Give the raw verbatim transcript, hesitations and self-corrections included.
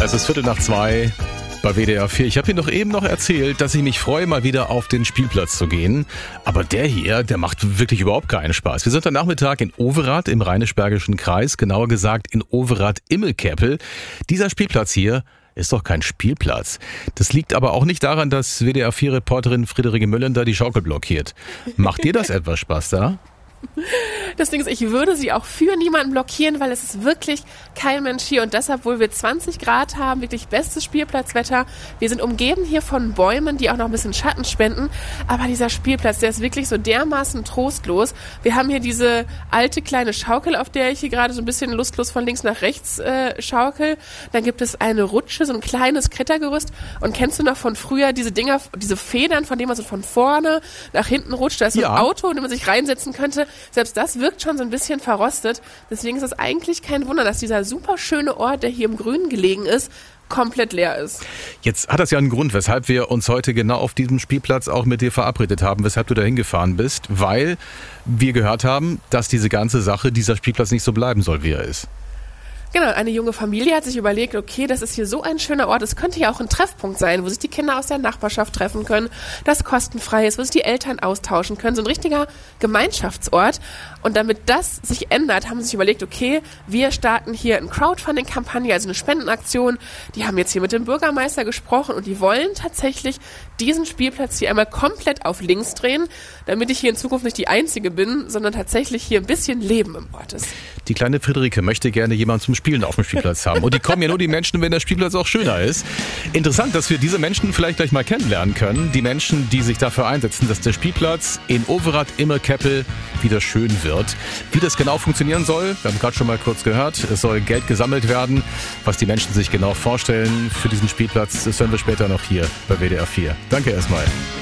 Es ist Viertel nach zwei bei W D R vier. Ich habe Ihnen doch eben noch erzählt, dass ich mich freue, mal wieder auf den Spielplatz zu gehen. Aber der hier, der macht wirklich überhaupt keinen Spaß. Wir sind am Nachmittag in Overath im Rheinisch-Bergischen Kreis, genauer gesagt in Overath-Immelkeppel. Dieser Spielplatz hier ist doch kein Spielplatz. Das liegt aber auch nicht daran, dass W D R vier Reporterin Friederike Müllender die Schaukel blockiert. Macht dir das etwas Spaß da? Das Ding ist, ich würde sie auch für niemanden blockieren, weil es ist wirklich kein Mensch hier. Und deshalb, obwohl wir zwanzig Grad haben, wirklich bestes Spielplatzwetter. Wir sind umgeben hier von Bäumen, die auch noch ein bisschen Schatten spenden. Aber dieser Spielplatz, der ist wirklich so dermaßen trostlos. Wir haben hier diese alte kleine Schaukel, auf der ich hier gerade so ein bisschen lustlos von links nach rechts äh, schaukel. Dann gibt es eine Rutsche, so ein kleines Klettergerüst. Und kennst du noch von früher diese Dinger, diese Federn, von denen man so von vorne nach hinten rutscht? Da ist so Ja. ein Auto, in dem man sich reinsetzen könnte. Selbst das wirkt schon so ein bisschen verrostet. Deswegen ist es eigentlich kein Wunder, dass dieser super schöne Ort, der hier im Grünen gelegen ist, komplett leer ist. Jetzt hat das ja einen Grund, weshalb wir uns heute genau auf diesem Spielplatz auch mit dir verabredet haben, weshalb du da hingefahren bist, weil wir gehört haben, dass diese ganze Sache, dieser Spielplatz nicht so bleiben soll, wie er ist. Genau, eine junge Familie hat sich überlegt, okay, das ist hier so ein schöner Ort, es könnte ja auch ein Treffpunkt sein, wo sich die Kinder aus der Nachbarschaft treffen können, das kostenfrei ist, wo sich die Eltern austauschen können, so ein richtiger Gemeinschaftsort. Und damit das sich ändert, haben sie sich überlegt, okay, wir starten hier eine Crowdfunding-Kampagne, also eine Spendenaktion. Die haben jetzt hier mit dem Bürgermeister gesprochen und die wollen tatsächlich diesen Spielplatz hier einmal komplett auf links drehen, damit ich hier in Zukunft nicht die Einzige bin, sondern tatsächlich hier ein bisschen Leben im Ort ist. Die kleine Friederike möchte gerne jemanden zum Spielen auf dem Spielplatz haben. Und die kommen ja nur die Menschen, wenn der Spielplatz auch schöner ist. Interessant, dass wir diese Menschen vielleicht gleich mal kennenlernen können. Die Menschen, die sich dafür einsetzen, dass der Spielplatz in Overath-Immelkeppel wieder schön wird. Wie das genau funktionieren soll, wir haben gerade schon mal kurz gehört. Es soll Geld gesammelt werden. Was die Menschen sich genau vorstellen für diesen Spielplatz, das hören wir später noch hier bei W D R vier. Danke erstmal.